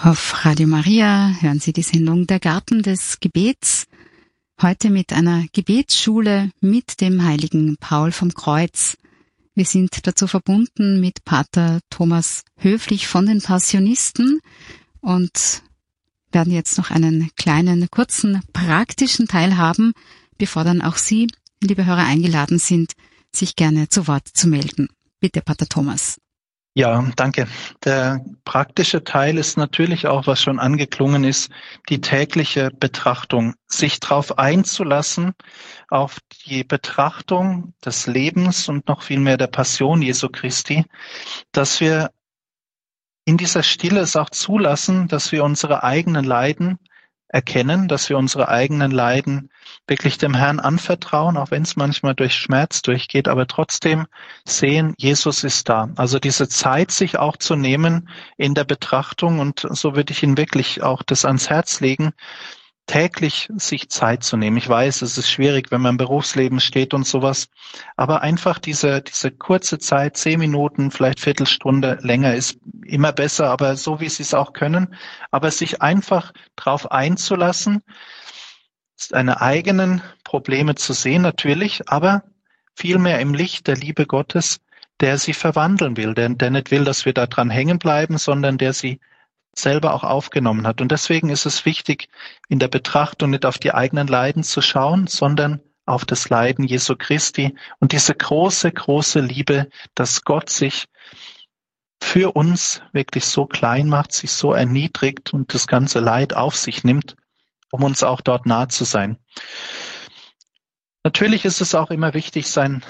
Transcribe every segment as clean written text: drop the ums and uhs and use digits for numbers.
Auf Radio Maria hören Sie die Sendung Der Garten des Gebets. Heute mit einer Gebetsschule mit dem heiligen Paul vom Kreuz. Wir sind dazu verbunden mit Pater Thomas Höflich von den Passionisten und werden jetzt noch einen kleinen, kurzen, praktischen Teil haben, bevor dann auch Sie, liebe Hörer, eingeladen sind, sich gerne zu Wort zu melden. Bitte, Pater Thomas. Ja, danke. Der praktische Teil ist natürlich auch, was schon angeklungen ist, die tägliche Betrachtung, sich darauf einzulassen, auf die Betrachtung des Lebens und noch viel mehr der Passion Jesu Christi, dass wir in dieser Stille es auch zulassen, dass wir unsere eigenen Leiden erkennen, dass wir unsere eigenen Leiden wirklich dem Herrn anvertrauen, auch wenn es manchmal durch Schmerz durchgeht, aber trotzdem sehen, Jesus ist da. Also diese Zeit sich auch zu nehmen in der Betrachtung, und so würde ich Ihnen wirklich auch das ans Herz legen, täglich sich Zeit zu nehmen. Ich weiß, es ist schwierig, wenn man im Berufsleben steht und sowas, aber einfach diese kurze Zeit, 10 Minuten, vielleicht Viertelstunde länger ist immer besser, aber so wie Sie es auch können, aber sich einfach darauf einzulassen, seine eigenen Probleme zu sehen natürlich, aber vielmehr im Licht der Liebe Gottes, der sie verwandeln will, der nicht will, dass wir da dran hängen bleiben, sondern der sie selber auch aufgenommen hat. Und deswegen ist es wichtig, in der Betrachtung nicht auf die eigenen Leiden zu schauen, sondern auf das Leiden Jesu Christi und diese große, große Liebe, dass Gott sich für uns wirklich so klein macht, sich so erniedrigt und das ganze Leid auf sich nimmt, um uns auch dort nahe zu sein. Natürlich ist es auch immer wichtig,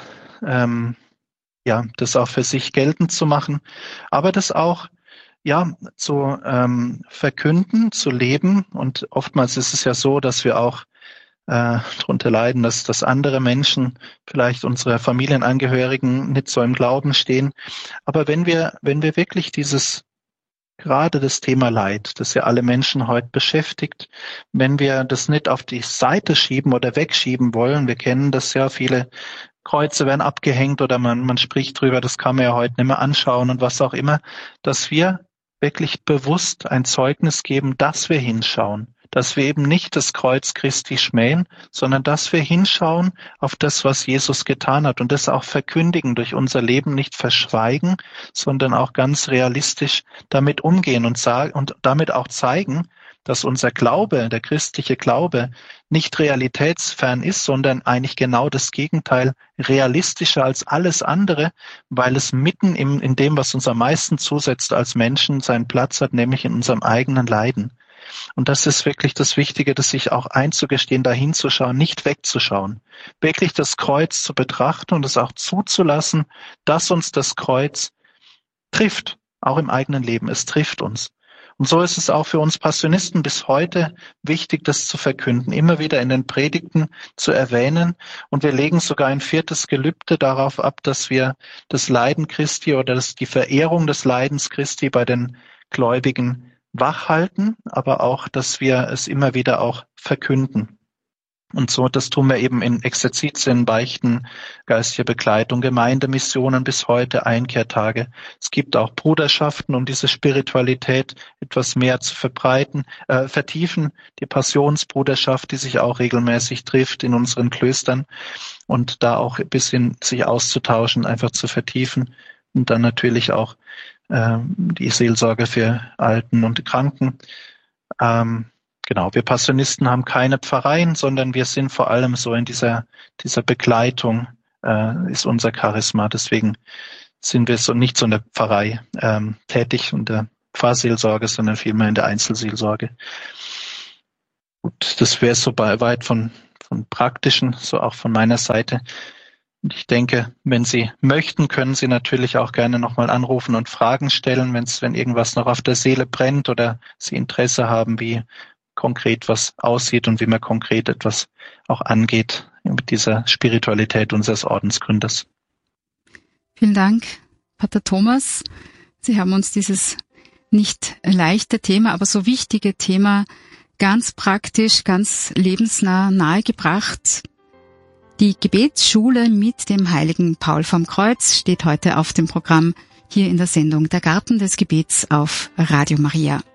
das auch für sich geltend zu machen, aber das auch zu verkünden, zu leben. Und oftmals ist es ja so, dass wir auch darunter leiden, dass andere Menschen, vielleicht unsere Familienangehörigen, nicht so im Glauben stehen. Aber wenn wir wirklich gerade das Thema Leid, das ja alle Menschen heute beschäftigt, wenn wir das nicht auf die Seite schieben oder wegschieben wollen, wir kennen das ja, viele Kreuze werden abgehängt oder man spricht drüber, das kann man ja heute nicht mehr anschauen und was auch immer, dass wir wirklich bewusst ein Zeugnis geben, dass wir hinschauen, dass wir eben nicht das Kreuz Christi schmähen, sondern dass wir hinschauen auf das, was Jesus getan hat und das auch verkündigen, durch unser Leben nicht verschweigen, sondern auch ganz realistisch damit umgehen und damit auch zeigen, dass unser Glaube, der christliche Glaube, nicht realitätsfern ist, sondern eigentlich genau das Gegenteil, realistischer als alles andere, weil es mitten in dem, was uns am meisten zusetzt als Menschen, seinen Platz hat, nämlich in unserem eigenen Leiden. Und das ist wirklich das Wichtige, das sich auch einzugestehen, da hinzuschauen, nicht wegzuschauen, wirklich das Kreuz zu betrachten und es auch zuzulassen, dass uns das Kreuz trifft, auch im eigenen Leben, es trifft uns. Und so ist es auch für uns Passionisten bis heute wichtig, das zu verkünden, immer wieder in den Predigten zu erwähnen. Und wir legen sogar ein 4. Gelübde darauf ab, dass wir das Leiden Christi oder die Verehrung des Leidens Christi bei den Gläubigen wachhalten, aber auch, dass wir es immer wieder auch verkünden. Und so, das tun wir eben in Exerzitien, Beichten, geistliche Begleitung, Gemeindemissionen bis heute, Einkehrtage. Es gibt auch Bruderschaften, um diese Spiritualität etwas mehr zu vertiefen. Die Passionsbruderschaft, die sich auch regelmäßig trifft in unseren Klöstern und da auch ein bisschen sich auszutauschen, einfach zu vertiefen. Und dann natürlich auch die Seelsorge für Alten und Kranken. Genau, wir Passionisten haben keine Pfarreien, sondern wir sind vor allem so in dieser Begleitung, ist unser Charisma. Deswegen sind wir nicht so in der Pfarrei tätig und der Pfarrseelsorge, sondern vielmehr in der Einzelseelsorge. Gut, das wäre so weit von Praktischen, so auch von meiner Seite. Und ich denke, wenn Sie möchten, können Sie natürlich auch gerne nochmal anrufen und Fragen stellen, wenn irgendwas noch auf der Seele brennt oder Sie Interesse haben, wie konkret was aussieht und wie man konkret etwas auch angeht mit dieser Spiritualität unseres Ordensgründers. Vielen Dank, Pater Thomas. Sie haben uns dieses nicht leichte Thema, aber so wichtige Thema ganz praktisch, ganz lebensnah nahegebracht. Die Gebetsschule mit dem heiligen Paul vom Kreuz steht heute auf dem Programm hier in der Sendung Der Garten des Gebets auf Radio Maria.